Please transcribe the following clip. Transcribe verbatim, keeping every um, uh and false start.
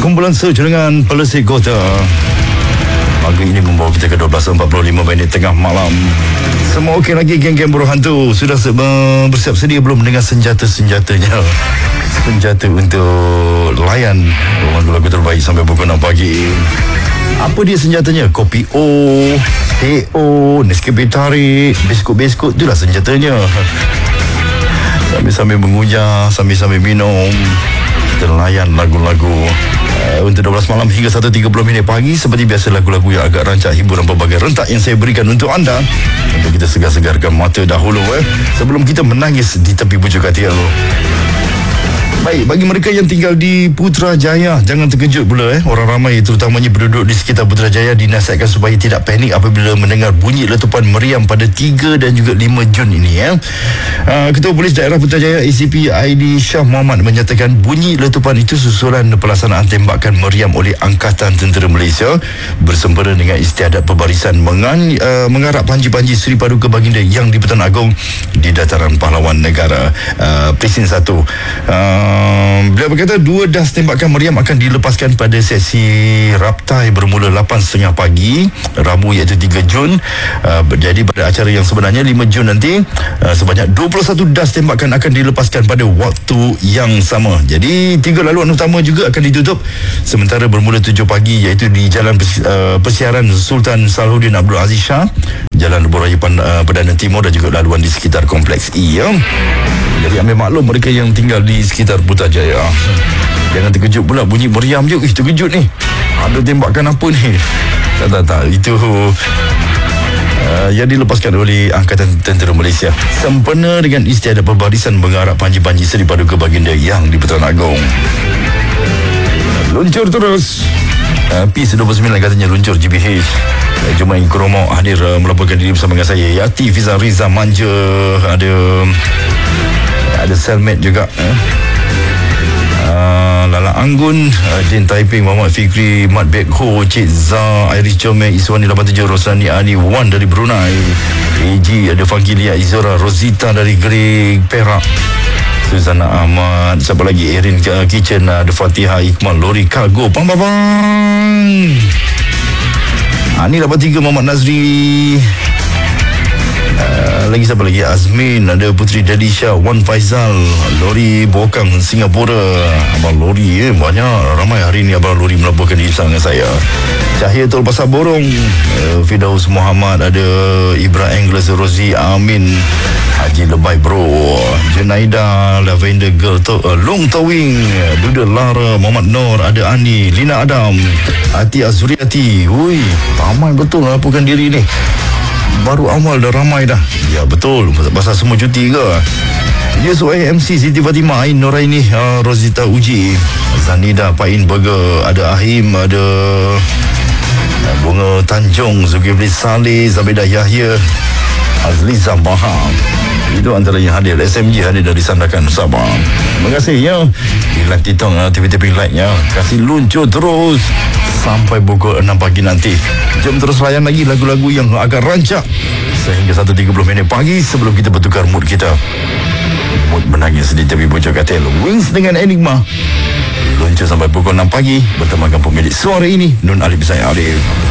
Kumpulan Search dengan Pelesik Kota. Lagu ini membawa kita ke dua belas empat puluh lima minit tengah malam. Semua okey lagi, geng-geng buruh hantu? Sudah bersiap sedia belum dengan senjata-senjatanya? Senjata untuk layan lagu-lagu terbaik sampai pukul enam pagi. Apa dia senjatanya? Kopi O, Teh O, Nescafe tarik, biskut-biskut, itulah senjatanya. Sambil-sambil mengunyah, sambil-sambil minum, kita layan lagu-lagu uh, untuk dua belas malam hingga satu tiga puluh minit pagi. Seperti biasa, lagu-lagu yang agak rancak, hiburan pelbagai rentak yang saya berikan untuk anda, untuk kita segar-segarkan mata dahulu eh, sebelum kita menangis di tepi bujur katil. Baik, bagi mereka yang tinggal di Putrajaya, jangan terkejut pula eh. Orang ramai terutamanya penduduk di sekitar Putrajaya dinasihatkan supaya tidak panik apabila mendengar bunyi letupan meriam pada tiga dan juga lima Jun ini eh. Uh, Ketua Polis Daerah Putrajaya A C P Aidi Shah Muhammad menyatakan bunyi letupan itu susulan pelaksanaan tembakan meriam oleh Angkatan Tentera Malaysia bersempena dengan istiadat pembarisan mengan, uh, mengarap panji-panji Seri Paduka Baginda Yang di-Pertuan Agong di Dataran Pahlawan Negara uh, Presin satu. uh, Beliau berkata dua das tembakan meriam akan dilepaskan pada sesi raptai bermula lapan tiga puluh pagi Rabu iaitu tiga Jun. uh, Jadi pada acara yang sebenarnya lima Jun nanti, uh, sebanyak dua puluh satu das tembakan akan dilepaskan pada waktu yang sama. Jadi tiga laluan utama juga akan ditutup sementara bermula tujuh pagi iaitu di Jalan uh, Persiaran Sultan Salahuddin Abdul Aziz Shah, Jalan Lebuh Raya uh, Perdana Timur dan juga laluan di sekitar Kompleks E ya. Jadi ambil maklum mereka yang tinggal di sekitar Putrajaya. Jangan terkejut pula bunyi meriam je. Ih, terkejut ni. Ada tembakan apa ni? Tak, tak, tak. Itu uh, yang dilepaskan oleh Angkatan Tentera Malaysia sempena dengan istiadat pembarisan mengarap panji-panji Seri Paduka Baginda Yang di-Pertuan Agong. Luncur terus. Uh, P dua puluh sembilan katanya luncur G B H. Uh, Jumain Kromo hadir uh, melaporkan diri bersama dengan saya, Yati Fiza Riza Manja. Ada Ada Selmet juga eh. uh, Lala Anggun, uh, Jane Taiping, Muhammad Fikri, Mat Bek Ho, Cik Zah, Iris Chome, Iswani lapan tujuh, Rosani Ali Wan dari Brunei, A G, ada Fangilia Izora, Rosita dari Gering Perak, Suzana Ahmad, siapa lagi, Erin Kitchen, ada Fatihah Iqmal, Lori Cargo, bang bang bang. Ani lapan tiga, Muhammad Nazri. Uh, lagi siapa lagi? Azmin, ada Putri Dadisha, Wan Faizal, Lori Bokang Singapura. Abang Lori eh, banyak ramai hari ni Abang Lori melaporkan diri dengan saya. Cahaya Tol Pasar Borong, uh, Firdaus Muhammad, ada Ibra Angles, Rozi Amin, Haji Lebay Bro, Junaida, Lavender Girl, to, uh, Long Towing, Duda Lara, Muhammad Nur, ada Ani, Lina Adam, Ati Azuriati. Ui, ramai betul melaporkan diri ni. Baru awal dah ramai dah. Ya betul, pasal semua cuti ke. Yes, O M C Siti Fatimah, Ain Noraini, uh, Rosita Uji, Zanida Pain Burger, ada Ahim, ada uh, Bunga Tanjung, Zulkifli Saleh, Zabedah Yahya, Azliza Baham. Itu antara yang hadir. S M G hadir dari Sandakan, Sabah. Terima kasih ya. Di like titong uh, tipi-tipi like nya. Kasih luncur terus sampai pukul enam pagi nanti. Jom terus layan lagi lagu-lagu yang agak rancak sehingga satu tiga puluh minit pagi sebelum kita bertukar mood kita. Mood menangis di tepi bujur katil. Wings dengan Enigma luncur sampai pukul enam pagi bertemakan pemilik suara ini, Nun Alif Zain Arif.